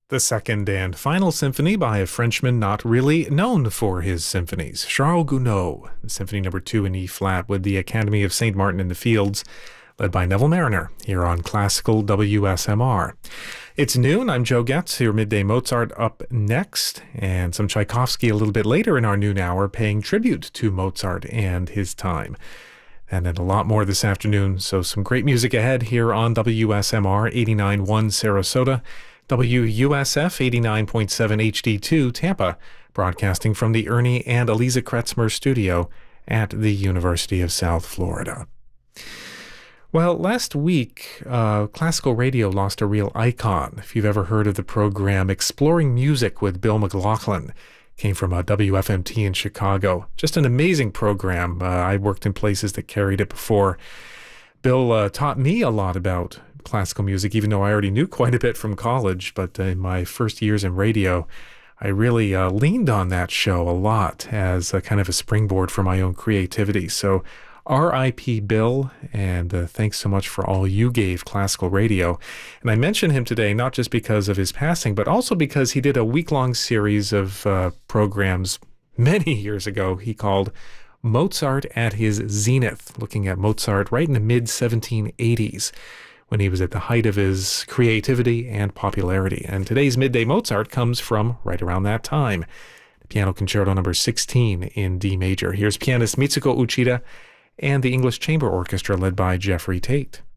The second and final symphony by a Frenchman not really known for his symphonies, Charles Gounod, Symphony No. 2 in E-flat with the Academy of St. Martin in the Fields, led by Neville Mariner, here on Classical WSMR. It's noon, I'm Joe Getz, your Midday Mozart up next, and some Tchaikovsky a little bit later in our noon hour, paying tribute to Mozart and his time. And then a lot more this afternoon, so some great music ahead here on WSMR 89.1 Sarasota, WUSF 89.7 HD2 Tampa, broadcasting from the Ernie and Eliza Kretzmer studio at the University of South Florida. Well, last week, classical radio lost a real icon. If you've ever heard of the program Exploring Music with Bill McLaughlin, came from WFMT in Chicago. Just an amazing program. I worked in places that carried it before. Bill taught me a lot about classical music, even though I already knew quite a bit from college. But in my first years in radio, I really leaned on that show a lot as a kind of a springboard for my own creativity. So R.I.P. Bill, and thanks so much for all you gave classical radio. And I mention him today not just because of his passing, but also because he did a week-long series of programs many years ago he called Mozart at His Zenith, looking at Mozart right in the mid-1780s, when he was at the height of his creativity and popularity. And today's Midday Mozart comes from right around that time. The Piano Concerto No. 16 in D major. Here's pianist Mitsuko Uchida and the English Chamber Orchestra led by Jeffrey Tate.